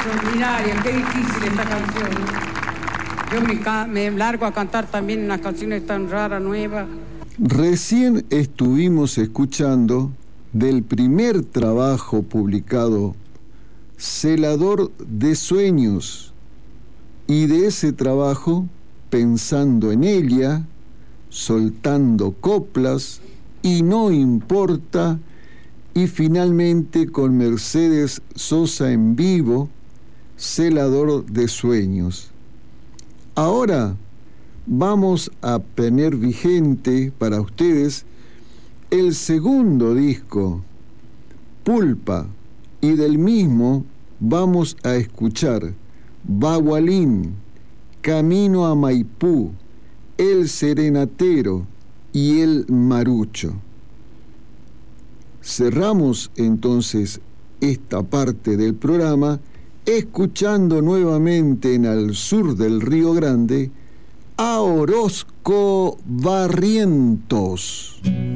extraordinaria, qué difícil esta canción. Yo me largo a cantar también unas canciones tan raras, nuevas. Recién estuvimos escuchando del primer trabajo publicado, Celador de Sueños, y de ese trabajo, Pensando en ella, Soltando coplas, Y no importa, y finalmente con Mercedes Sosa en vivo, Celador de Sueños. Ahora vamos a tener vigente para ustedes el segundo disco, Pulpa, y del mismo vamos a escuchar Bagualín, Camino a Maipú, El Serenatero y El Marucho. Cerramos entonces esta parte del programa escuchando nuevamente en Al Sur del Río Grande a Orozco Barrientos.